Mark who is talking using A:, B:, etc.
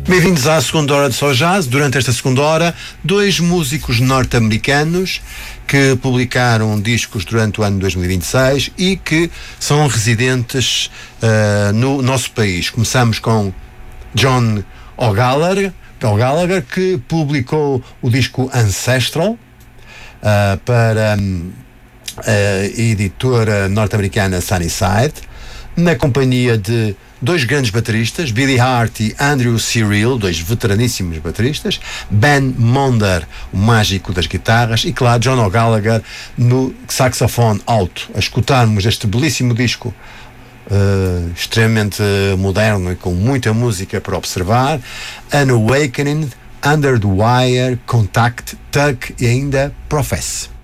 A: Bem-vindos à segunda hora de Só Jazz. Durante esta segunda hora, dois músicos norte-americanos que publicaram discos durante o ano 2026 e que são residentes no nosso país. Começamos com John O'Gallagher, que publicou o disco Ancestral para a editora norte-americana Sunnyside, na companhia de dois grandes bateristas, Billy Hart e Andrew Cyrille, dois veteraníssimos bateristas, Ben Monder, o mágico das guitarras, e claro, John O'Gallagher no saxofone alto. A escutarmos este belíssimo disco extremamente moderno e com muita música para observar: An Awakening, Under the Wire, Contact, Tuck e ainda Profess.